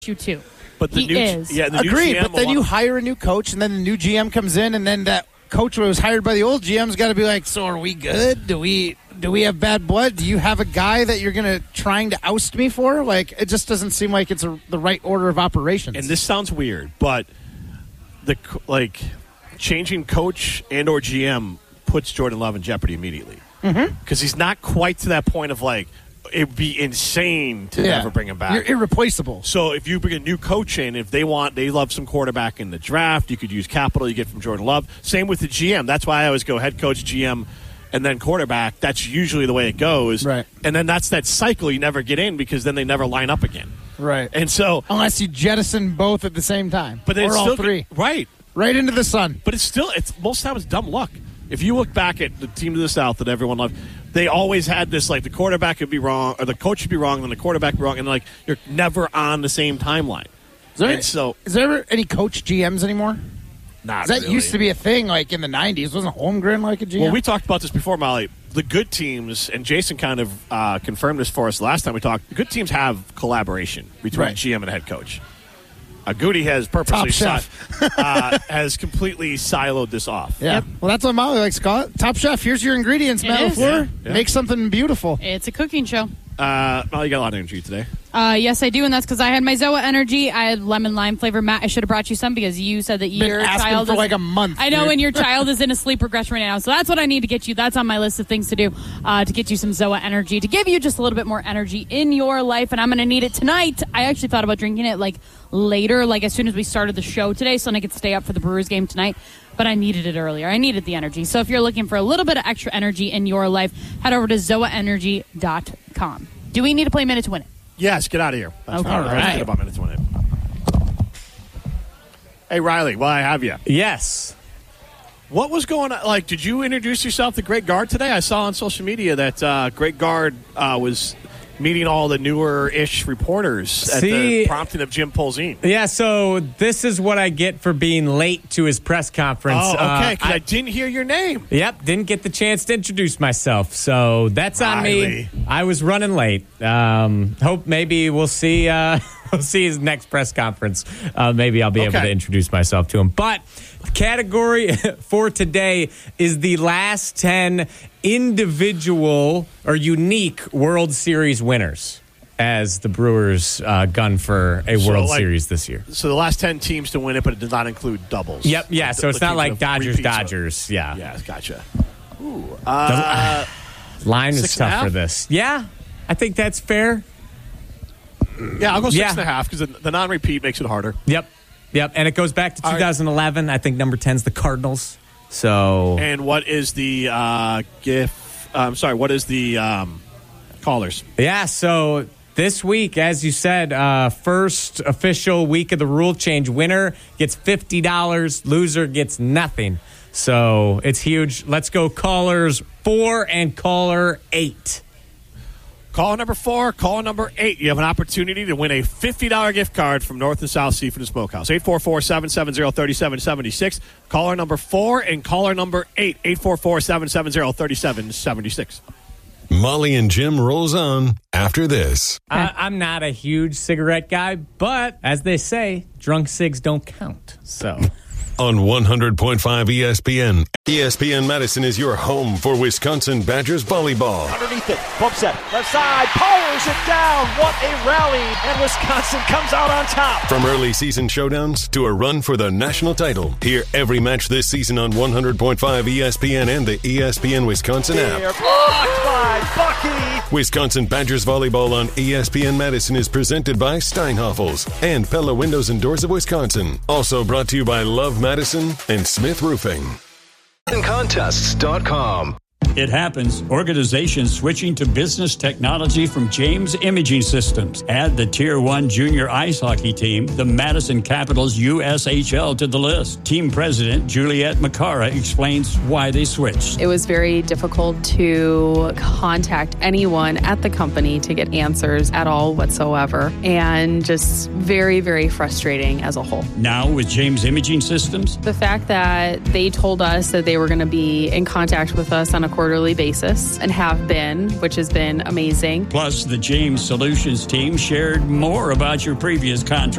you too. But the he new, is. Yeah, the Agreed, new GM but then you hire a new coach, and then the new GM comes in, and then that coach who was hired by the old GM's got to be like, so are we good? Do we have bad blood? Do you have a guy that you're going to trying to oust me for? Like, it just doesn't seem like it's the right order of operations. And this sounds weird, but changing coach and or GM puts Jordan Love in jeopardy immediately. Because he's not quite to that point of it'd be insane to never bring him back. You're irreplaceable. So if you bring a new coach in, if they love some quarterback in the draft, you could use capital you get from Jordan Love. Same with the GM. That's why I always go head coach, GM, and then quarterback. That's usually the way it goes. Right. And then that's that cycle you never get in because then they never line up again. Right. And so unless you jettison both at the same time. But or all still, three. Right. Right into the sun. But it's most times dumb luck. If you look back at the team to the South that everyone loved, they always had this, the quarterback could be wrong, or the coach should be wrong, and then the quarterback be wrong, and, you're never on the same timeline. Is there ever any coach GMs anymore? Not that really. used to be a thing, in the 90s. Wasn't Holmgren like a GM? Well, we talked about this before, Molly. The good teams, and Jason kind of confirmed this for us last time we talked, the good teams have collaboration between GM and head coach. Goody has purposely has completely siloed this off. Yeah. Yep. Well, that's what Molly likes to call it. Top Chef, here's your ingredients, Matt LaFleur. Yeah. Make something beautiful. It's a cooking show. Molly, you got a lot of energy today. Yes, I do, and that's because I had my Zoa Energy. I had lemon lime flavor. Matt, I should have brought you some because you said that your child for a month. I know, and your child is in a sleep regression right now. So that's what I need to get you. That's on my list of things to do to get you some Zoa Energy to give you just a little bit more energy in your life. And I'm going to need it tonight. I actually thought about drinking it later, as soon as we started the show today, so I could stay up for the Brewers game tonight. But I needed it earlier. I needed the energy. So if you're looking for a little bit of extra energy in your life, head over to zoaenergy.com. Do we need to play Minute to Win It? Yes, get out of here. That's okay. All right. Let's get about Minute to Win It. Hey, Riley, while I have you. Yes. What was going on? Did you introduce yourself to Greg Gard today? I saw on social media that Greg Gard was meeting all the newer-ish reporters at the prompting of Jim Polzin. Yeah, so this is what I get for being late to his press conference. Oh, okay, because I didn't hear your name. Yep, didn't get the chance to introduce myself, so that's on me. I was running late. Hope maybe we'll see we'll see his next press conference. Maybe I'll be able to introduce myself to him. But the category for today is the last 10 individual or unique World Series winners as the Brewers gun for a World Series this year. So the last 10 teams to win it, but it does not include doubles. Yep, yeah, so it's not like Dodgers. Yeah. Yeah, gotcha. Ooh. Line is tough for this. Yeah, I think that's fair. Yeah, I'll go 6.5 because the non-repeat makes it harder. Yep, and it goes back to 2011. I think number 10's the Cardinals. So, and what is the what is the callers? Yeah, so this week, as you said, first official week of the rule change. Winner gets $50. Loser gets nothing. So it's huge. Let's go callers 4 and caller 8. Caller number 4, caller number 8. You have an opportunity to win a $50 gift card from North and South Seafood and Smokehouse. 844-770-3776. Caller number 4 and caller number 8. 844-770-3776. Molly and Jim rolls on after this. I'm not a huge cigarette guy, but as they say, drunk cigs don't count. So on 100.5 ESPN. ESPN Madison is your home for Wisconsin Badgers volleyball. Underneath it, bump set, left side, powers it down. What a rally, and Wisconsin comes out on top. From early season showdowns to a run for the national title, hear every match this season on 100.5 ESPN and the ESPN Wisconsin app. Blocked by Bucky. Wisconsin Badgers volleyball on ESPN Madison is presented by Steinhoffels and Pella Windows and Doors of Wisconsin. Also brought to you by Love Madison and Smith Roofing. Contests.com. It happens. Organizations switching to business technology from James Imaging Systems. Add the Tier 1 junior ice hockey team, the Madison Capitals USHL, to the list. Team President Juliette Macara explains why they switched. It was very difficult to contact anyone at the company to get answers at all whatsoever, and just very, very frustrating as a whole. Now with James Imaging Systems, the fact that they told us that they were going to be in contact with us on a quarterly basis and have been, which has been amazing. Plus, the James Solutions team shared more about your previous contract